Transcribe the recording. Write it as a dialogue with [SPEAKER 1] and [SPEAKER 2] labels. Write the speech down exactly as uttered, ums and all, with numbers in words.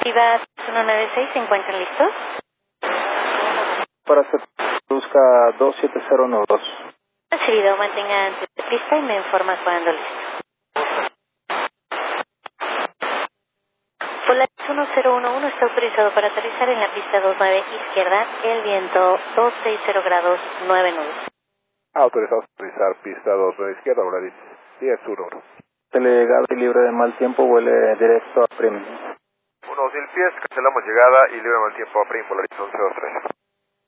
[SPEAKER 1] Viva uno nueve seis, ¿se encuentran listos?
[SPEAKER 2] Para hacer busca dos siete cero uno dos.
[SPEAKER 1] Recibido, mantenga antes de pista y me informa cuando listo. Polaris uno cero uno uno está autorizado para aterrizar en la pista dos nueve izquierda, el viento dos sesenta grados nueve nudos.
[SPEAKER 3] Autorizado a aterrizar pista dos nueve izquierda, Polaris diez uno uno.
[SPEAKER 2] Delegado y libre de mal tiempo, vuele directo a Prim.
[SPEAKER 3] unos mil pies, cancelamos llegada y libre de mal tiempo a Prim, Polaris once dos tres.